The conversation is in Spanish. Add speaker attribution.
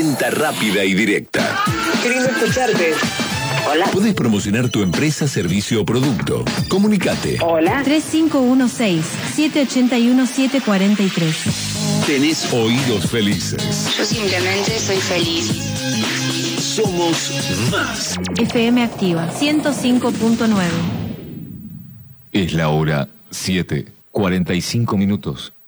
Speaker 1: Venta rápida y directa.
Speaker 2: Qué lindo escucharte. Hola.
Speaker 1: Podés promocionar tu empresa, servicio o producto. Comunicate.
Speaker 2: Hola.
Speaker 3: 3516-781-743.
Speaker 1: Tenés oídos felices.
Speaker 4: Yo simplemente soy feliz.
Speaker 1: Somos más.
Speaker 3: FM Activa 105.9.
Speaker 5: Es la hora 7:45.